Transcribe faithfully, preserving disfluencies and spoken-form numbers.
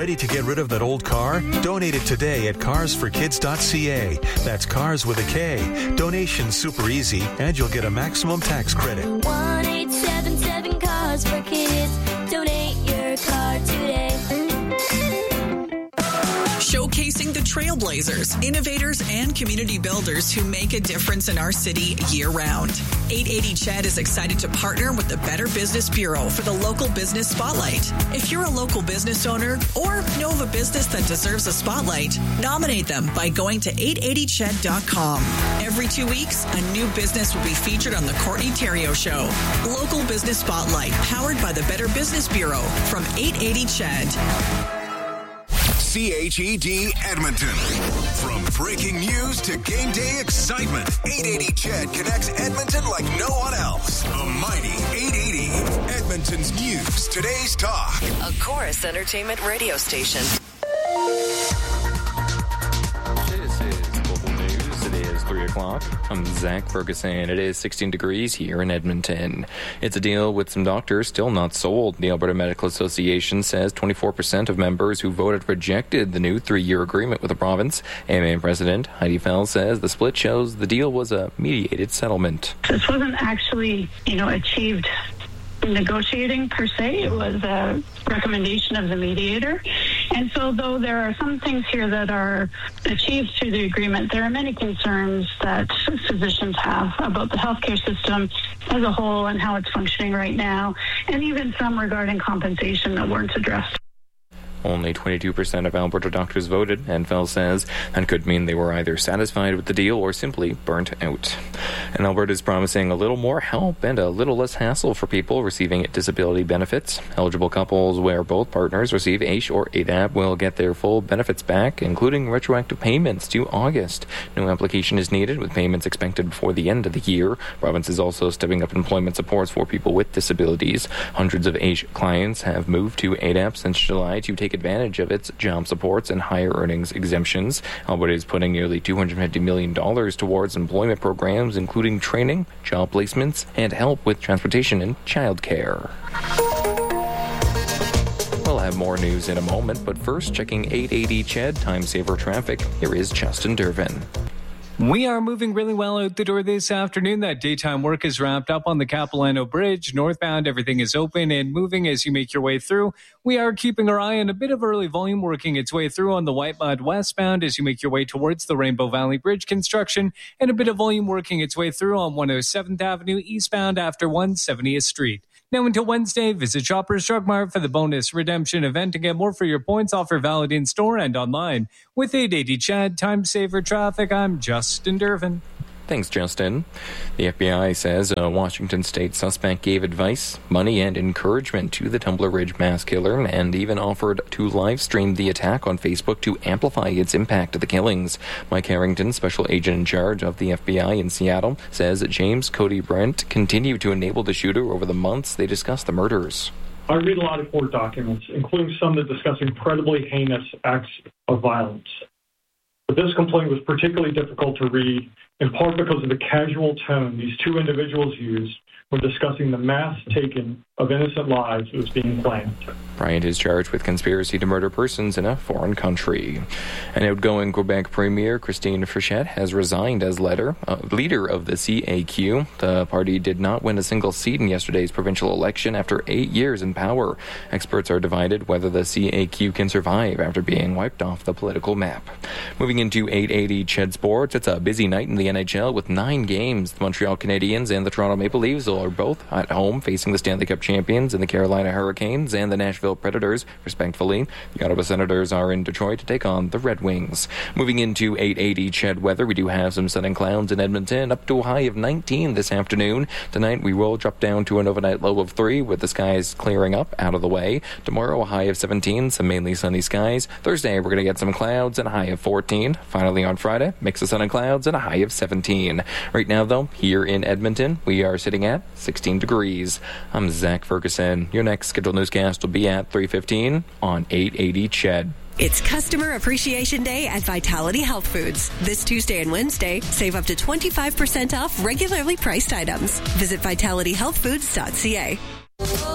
Ready to get rid of that old car? Donate it today at cars for kids dot c a. That's cars with a K. Donation's super easy, and you'll get a maximum tax credit. one eight seven seven cars for kids. Donate your car today. Showcasing the trailblazers, innovators, and community builders who make a difference in our city year-round. eight eighty C H E D is excited to partner with the Better Business Bureau for the Local Business Spotlight. If you're a local business owner or know of a business that deserves a spotlight, nominate them by going to eight eighty C H E D dot com. Every two weeks, a new business will be featured on the Courtney Theriault Show. Local Business Spotlight, powered by the Better Business Bureau from eight eighty C H E D. C H E D Edmonton. From breaking news to game day excitement, eight eighty C H E D connects Edmonton like no one else. The mighty eight eighty. Edmonton's news, today's talk. A Chorus Entertainment radio station. This is Global News. It is three o'clock. I'm Zach Ferguson. It is sixteen degrees here in Edmonton. It's a deal with some doctors still not sold. The Alberta Medical Association says twenty-four percent of members who voted rejected the new three-year agreement with the province. A M A President Heidi Fell says the split shows the deal was a mediated settlement. This wasn't actually, you know, achieved negotiating per se. It was a recommendation of the mediator. And so though there are some things here that are achieved through the agreement, there are many concerns that physicians have about the healthcare system as a whole and how it's functioning right now, and even some regarding compensation that weren't addressed. Only twenty-two percent of Alberta doctors voted, and Fell says that could mean they were either satisfied with the deal or simply burnt out. And Alberta is promising a little more help and a little less hassle for people receiving disability benefits. Eligible couples where both partners receive A I S H or A D A P will get their full benefits back, including retroactive payments to August. No application is needed, with payments expected before the end of the year. Province is also stepping up employment supports for people with disabilities. Hundreds of A I S H clients have moved to A D A P since July to take advantage of its job supports and higher earnings exemptions. Alberta is putting nearly two hundred fifty million dollars towards employment programs, including training, job placements, and help with transportation and childcare. We'll have more news in a moment, but first, checking eight eighty C H E D time saver traffic. Here is Justin Dervin. We are moving really well out the door this afternoon. That daytime work is wrapped up on the Capilano Bridge. Northbound, everything is open and moving as you make your way through. We are keeping our eye on a bit of early volume working its way through on the Whitemud westbound as you make your way towards the Rainbow Valley Bridge construction, and a bit of volume working its way through on one oh seventh Avenue eastbound after one hundred seventieth Street. Now until Wednesday, visit Shoppers Drug Mart for the bonus redemption event to get more for your points. Offer valid in store and online. With eight eighty C H E D time saver traffic, I'm Justin Dervin. Thanks, Justin. The F B I says a Washington state suspect gave advice, money, and encouragement to the Tumbler Ridge mass killer, and even offered to live stream the attack on Facebook to amplify its impact of the killings. Mike Harrington, special agent in charge of the F B I in Seattle, says that James Cody Brent continued to enable the shooter over the months they discussed the murders. I read a lot of court documents, including some that discuss incredibly heinous acts of violence. But this complaint was particularly difficult to read, in part because of the casual tone these two individuals used when discussing the mass taking of innocent lives that was being planned. Bryant is charged with conspiracy to murder persons in a foreign country. An outgoing Quebec Premier, Christine Fichette, has resigned as leader, uh, leader of the C A Q. The party did not win a single seat in yesterday's provincial election after eight years in power. Experts are divided whether the C A Q can survive after being wiped off the political map. Moving into eight eighty C H E D Sports, it's a busy night in the N H L with nine games. The Montreal Canadiens and the Toronto Maple Leafs are both at home facing the Stanley Cup champions in the Carolina Hurricanes and the Nashville Predators, respectively. The Ottawa Senators are in Detroit to take on the Red Wings. Moving into eight eighty C H E D weather, we do have some sun and clouds in Edmonton, up to a high of nineteen this afternoon. Tonight we will drop down to an overnight low of three with the skies clearing up out of the way. Tomorrow a high of seventeen, some mainly sunny skies. Thursday we're going to get some clouds and a high of fourteen. Finally on Friday, mix of sun and clouds and a high of seventeen. Right now though, here in Edmonton, we are sitting at sixteen degrees. I'm Zach Ferguson. Your next scheduled newscast will be at three fifteen on eight eighty C H E D. It's Customer Appreciation Day at Vitality Health Foods. This Tuesday and Wednesday, save up to twenty-five percent off regularly priced items. Visit vitality health foods dot c a.